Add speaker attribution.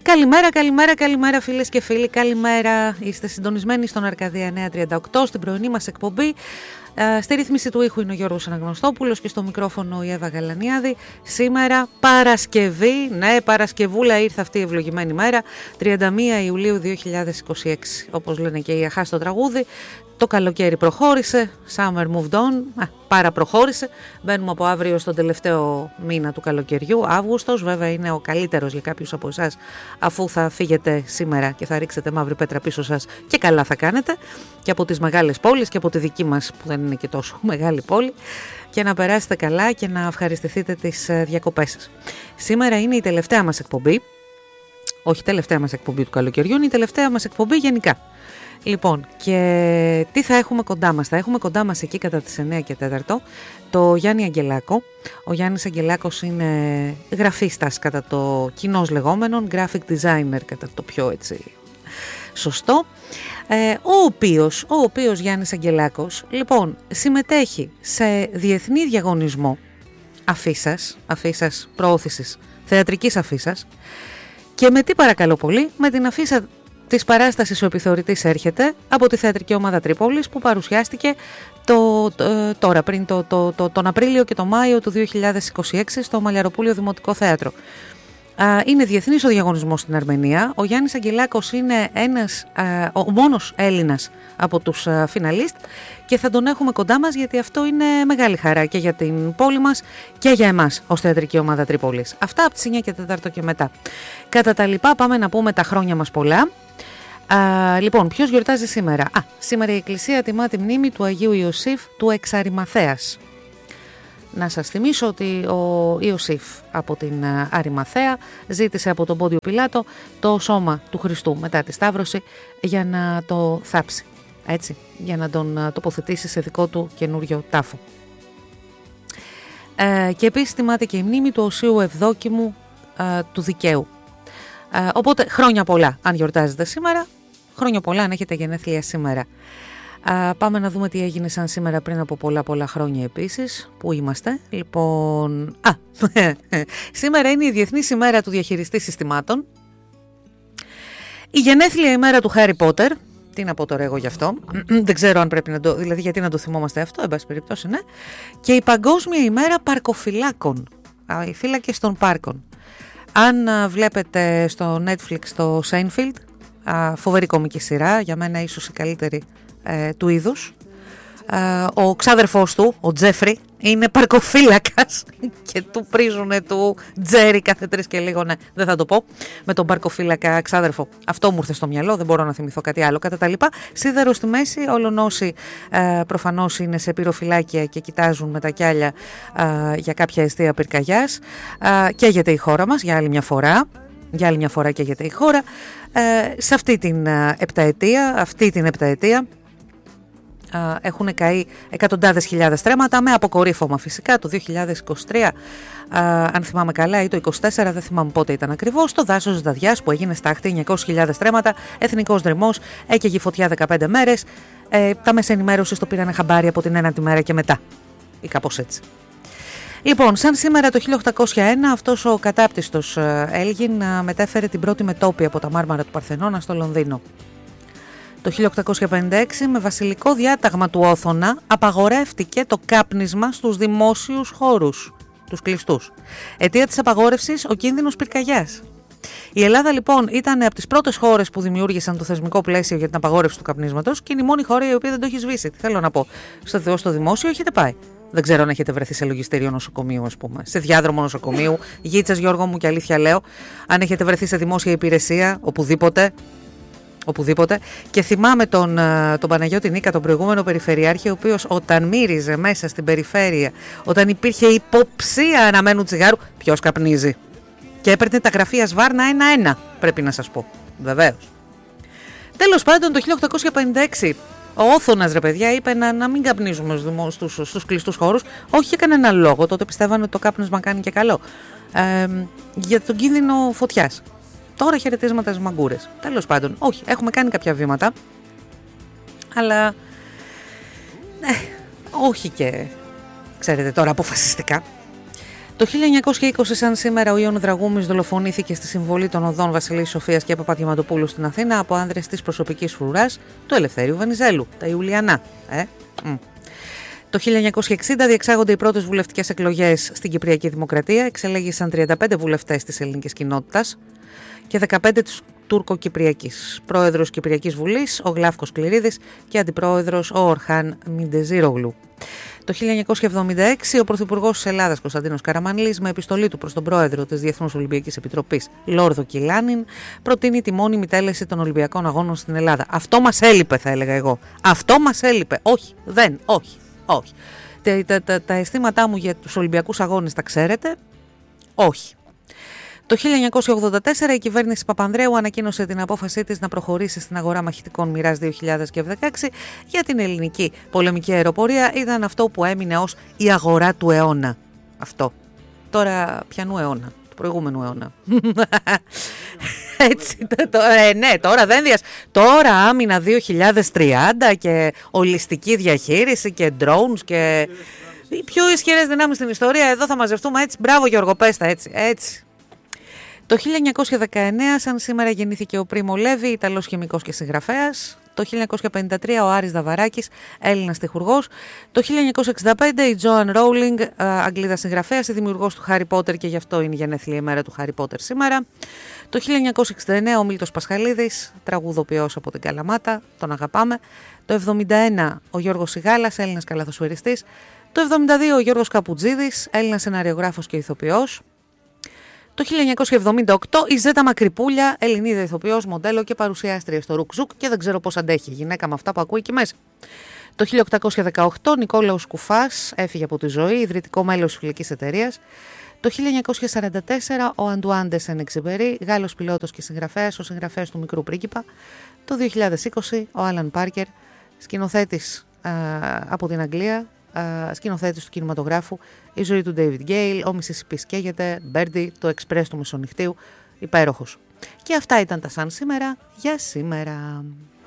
Speaker 1: Καλημέρα φίλες και φίλοι, καλημέρα. Είστε συντονισμένοι στον Αρκαδία 938 στην πρωινή μας εκπομπή. Στη ρύθμιση του ήχου είναι ο Γιώργος Αναγνωστόπουλος και στο μικρόφωνο η Εύα Γαλανιάδη. Σήμερα Παρασκευή, ναι, Παρασκευούλα ήρθε αυτή η ευλογημένη μέρα, 31 Ιουλίου 2026. Όπως λένε και οι Αχά στο τραγούδι, το καλοκαίρι προχώρησε, summer moved on, παραπροχώρησε. Μπαίνουμε από αύριο στον τελευταίο μήνα του καλοκαιριού, Αύγουστος. Βέβαια είναι ο καλύτερος για κάποιους από εσάς, αφού θα φύγετε σήμερα και θα ρίξετε μαύρη πέτρα πίσω σας, και καλά θα κάνετε, και από τις μεγάλες πόλεις και από τη δική μας που δεν είναι και τόσο μεγάλη πόλη, και να περάσετε καλά και να ευχαριστηθείτε τις διακοπές σας. Σήμερα είναι η τελευταία μας εκπομπή, όχι τελευταία μας εκπομπή του καλοκαιριού, είναι η τελευταία μας εκπομπή γενικά. Λοιπόν, και τι θα έχουμε κοντά μας? Θα έχουμε κοντά μας εκεί κατά τις 9 και 4 το Γιάννη Αγγελάκο. Ο Γιάννης Αγγελάκος είναι γραφίστας κατά το κοινώς λεγόμενον, graphic designer κατά το πιο έτσι σωστό, ο οποίος Γιάννης Αγγελάκος λοιπόν συμμετέχει σε διεθνή διαγωνισμό αφίσας προώθησης, θεατρικής αφίσας, και με τι παρακαλώ πολύ? Με την αφίσα της παράστασης «Ο Επιθεωρητής έρχεται» από τη Θεατρική Ομάδα Τρίπολης, που παρουσιάστηκε τώρα πριν τον Απρίλιο και τον Μάιο του 2026 στο Μαλιαροπούλιο Δημοτικό Θέατρο. Είναι διεθνής ο διαγωνισμός στην Αρμενία. Ο Γιάννης Αγγελάκος είναι ο μόνος Έλληνας από τους φιναλίστ και θα τον έχουμε κοντά μας, γιατί αυτό είναι μεγάλη χαρά και για την πόλη μας και για εμάς ως Θεατρική Ομάδα Τρίπολης. Αυτά από τις 9 και 4 και μετά. Κατά τα λοιπά, πάμε να πούμε τα χρόνια μας πολλά. Λοιπόν, ποιος γιορτάζει σήμερα? Σήμερα η Εκκλησία τιμά τη μνήμη του Αγίου Ιωσήφ του Εξαρημαθέας. Να σας θυμίσω ότι ο Ιωσήφ από την Αρημαθέα ζήτησε από τον Πόντιο Πιλάτο το σώμα του Χριστού μετά τη Σταύρωση για να το θάψει, έτσι, για να τον τοποθετήσει σε δικό του καινούριο τάφο. Και επίσης τιμάται και η μνήμη του Οσίου Ευδόκιμου του Δικαίου. Οπότε χρόνια πολλά αν γιορτάζετε σήμερα, χρόνια πολλά αν έχετε γενέθλια σήμερα. Πάμε να δούμε τι έγινε σαν σήμερα πριν από πολλά χρόνια επίσης. Πού είμαστε? Λοιπόν, σήμερα είναι η Διεθνής ημέρα του διαχειριστή συστημάτων, η γενέθλια ημέρα του Χάρι Πότερ. Τι να πω τώρα εγώ γι' αυτό? Δεν ξέρω αν πρέπει να το, δηλαδή γιατί να το θυμόμαστε αυτό, εν πάση περιπτώσει, ναι. Και η Παγκόσμια ημέρα παρκοφυλάκων, οι φύλακες των πάρκων. Αν βλέπετε στο Netflix το Seinfeld, φοβερή κομική σειρά, για μένα ίσως η καλύτερη του είδους. Ο ξάδερφός του, ο Τζέφρι, είναι παρκοφύλακας και του πρίζουνε του Τζέρι κάθε 3 και λίγο, ναι, δεν θα το πω, με τον παρκοφύλακα ξάδερφο. Αυτό μου ήρθε στο μυαλό, δεν μπορώ να θυμηθώ κάτι άλλο. Κατά τα λοιπά, σίδερο στη μέση, όλων όσοι προφανώς είναι σε πυροφυλάκια και κοιτάζουν με τα κιάλια για κάποια εστία πυρκαγιάς, καίγεται η χώρα μας για άλλη μια φορά καίγεται η χώρα. Σε αυτή την επταετία έχουν καεί εκατοντάδες χιλιάδες στρέμματα, με αποκορύφωμα φυσικά το 2023, αν θυμάμαι καλά, ή το 2024, δεν θυμάμαι πότε ήταν ακριβώς, το δάσος Δαδιάς που έγινε στάχτη, 900.000 στρέμματα, εθνικός δρυμός, έκαιγε φωτιά 15 μέρες, τα μέσα ενημέρωσης το πήραν χαμπάρι από την ένατη μέρα και μετά, ή κάπως έτσι. Λοιπόν, σαν σήμερα το 1801 αυτός ο κατάπτυστος Έλγιν μετέφερε την πρώτη μετώπη από τα μάρμαρα του Παρθενώνα στο Λονδίνο. Το 1856 με βασιλικό διάταγμα του Όθωνα απαγορεύτηκε το κάπνισμα στους δημόσιους χώρους, τους κλειστούς. Αιτία της απαγόρευσης ο κίνδυνος πυρκαγιάς. Η Ελλάδα λοιπόν ήταν από τις πρώτες χώρες που δημιούργησαν το θεσμικό πλαίσιο για την απαγόρευση του καπνίσματος και είναι η μόνη χώρα η οποία δεν το έχει σβήσει. Τι θέλω να πω? Στο δημόσιο έχετε πάει? Δεν ξέρω αν έχετε βρεθεί σε λογιστήριο νοσοκομείου, ας πούμε, σε διάδρομο νοσοκομείου, Γίτσας Γιώργο μου, και αλήθεια λέω, αν έχετε βρεθεί σε δημόσια υπηρεσία, οπουδήποτε. Και θυμάμαι τον Παναγιώτη Νίκα, τον προηγούμενο περιφερειάρχη, ο οποίος όταν μύριζε μέσα στην περιφέρεια, όταν υπήρχε υποψία αναμένου τσιγάρου, ποιος καπνίζει, και έπαιρνε τα γραφεία Σβάρνα ένα-ένα, πρέπει να σας πω, βεβαίως. Τέλος πάντων, το 1856 ο Όθωνας, ρε παιδιά, είπε να μην καπνίζουμε στους κλειστούς χώρους, όχι για κανένα λόγο, τότε πιστεύανε ότι το κάπνισμα κάνει και καλό, για τον κίνδυνο φωτιάς. Τώρα χαιρετίσματα στις μαγκούρες. Τέλος πάντων, όχι, έχουμε κάνει κάποια βήματα, αλλά όχι και, ξέρετε τώρα, αποφασιστικά. Το 1920 σαν σήμερα ο Ιων Δραγούμης δολοφονήθηκε στη συμβολή των οδών Βασιλής Σοφίας και Παπαδιαματοπούλου στην Αθήνα από άνδρες της προσωπικής φρουράς του Ελευθέριου Βενιζέλου, τα Ιουλιανά. Το 1960 διεξάγονται οι πρώτες βουλευτικές εκλογές στην Κυπριακή Δημοκρατία. Εξελέγησαν 35 βουλευτές της ελληνικής κοινότητας και 15 της τουρκοκυπριακής. Πρόεδρος Κυπριακής Βουλής ο Γλάφκος Κληρίδης και αντιπρόεδρος ο Ορχάν Μιντεζίρογλου. Το 1976 ο Πρωθυπουργός της Ελλάδας Κωνσταντίνος Καραμανλής με επιστολή του προς τον πρόεδρο της Διεθνούς Ολυμπιακής Επιτροπής Λόρδο Κιλάνιν προτείνει τη μόνιμη τέλεση των Ολυμπιακών Αγώνων στην Ελλάδα. Αυτό μας έλειπε, θα έλεγα εγώ. Αυτό μας έλειπε. Όχι, όχι. Τα αισθήματά μου για τους Ολυμπιακούς Αγώνες τα ξέρετε. Όχι. Το 1984 η κυβέρνηση Παπανδρέου ανακοίνωσε την απόφασή της να προχωρήσει στην αγορά μαχητικών Μοιράζ 2016 για την ελληνική πολεμική αεροπορία. Ήταν αυτό που έμεινε ως η αγορά του αιώνα. Αυτό. Τώρα ποιανού αιώνα? Του προηγούμενου αιώνα. Έτσι, ναι, τώρα δεν Τώρα άμυνα 2030 και ολιστική διαχείριση και drones και οι πιο ισχυρές δυνάμεις στην ιστορία. Εδώ θα μαζευτούμε έτσι. Μπράβο Γιώργο, πες τα έτσι. Το 1919 σαν σήμερα γεννήθηκε ο Πρίμο Λέβη, Ιταλός χημικός και συγγραφέας. Το 1953 ο Άρης Δαβαράκης, Έλληνας τυχουργός. Το 1965 η Τζόαν Ρόουλινγκ, Αγγλίδα συγγραφέας, η δημιουργός του Χάρι Πότερ και γι' αυτό είναι η γενέθλια ημέρα του Χάρι Πότερ σήμερα. Το 1969 ο Μίλτος Πασχαλίδης, τραγουδοποιός από την Καλαμάτα, τον αγαπάμε. Το 1971 ο Γιώργος Σιγάλας, Έλληνας καλαθοσφαιριστής. Το 1972 ο Γιώργος Καπουτζίδης, Έλληνας σεναριογράφος και ηθοποιός. Το 1978 η Ζέτα Μακρυπούλια, Ελληνίδα ηθοποιός, μοντέλο και παρουσιάστρια στο Ρουκζούκ και δεν ξέρω πώς αντέχει η γυναίκα με αυτά που ακούει εκεί μέσα. Το 1818 Νικόλαος Κουφάς έφυγε από τη ζωή, ιδρυτικό μέλος της Φιλικής Εταιρείας. Το 1944 ο Αντουάν ντε Σεν-Εξυπέρι, Γάλλος πιλότος και συγγραφέας, ο συγγραφέας του Μικρού Πρίγκιπα. Το 2020 ο Άλαν Πάρκερ, σκηνοθέτης από την Αγγλία, σκηνοθέτης του κινηματογράφου, η ζωή του David Gale, ο Μισισιπής καίγεται, Μπέρντι, το Εξπρές του Μεσονυχτίου, υπέροχος. Και αυτά ήταν τα σαν σήμερα για σήμερα.